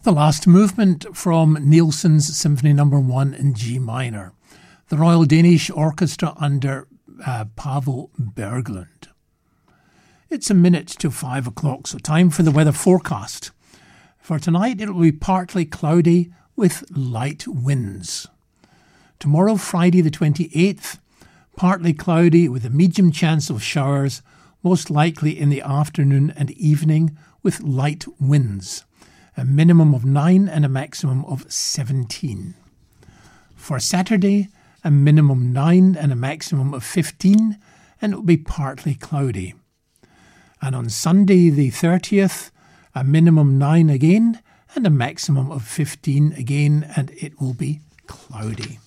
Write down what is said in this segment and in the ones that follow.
The last movement from Nielsen's Symphony No. 1 in G minor, the Royal Danish Orchestra under Pavel Berglund. It's a minute to 5 o'clock, so time for the weather forecast. For tonight, it will be partly cloudy with light winds. Tomorrow, Friday the 28th, partly cloudy with a medium chance of showers, most likely in the afternoon and evening with light winds. A minimum of 9 and a maximum of 17. For Saturday, a minimum 9 and a maximum of 15, and it will be partly cloudy. And on Sunday the 30th, a minimum 9 again, and a maximum of 15 again, and it will be cloudy.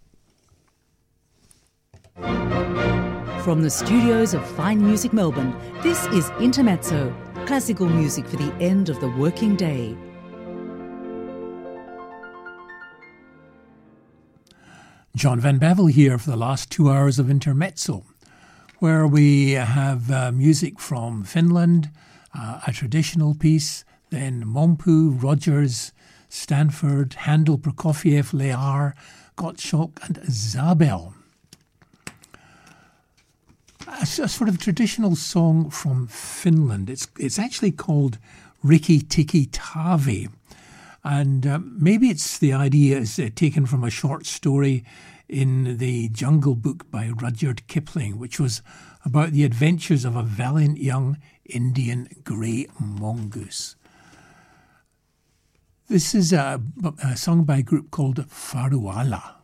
From the studios of Fine Music Melbourne, this is Intermezzo, classical music for the end of the working day. John Van Bevel here for the last 2 hours of Intermezzo, where we have music from Finland, a traditional piece, then Mompu, Rogers, Stanford, Handel, Prokofiev, Lehar, Gottschalk and Zabel. A sort of traditional song from Finland. It's actually called Rikki Tikki Tavi. And maybe it's the idea is taken from a short story in the Jungle Book by Rudyard Kipling, which was about the adventures of a valiant young Indian grey mongoose. This is a song by a group called Faruala.